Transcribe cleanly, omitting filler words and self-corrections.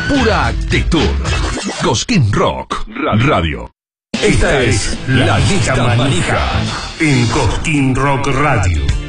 pura actitud. Cosquín Rock Radio. Esta es La Lista Manija en Cosquín Rock Radio.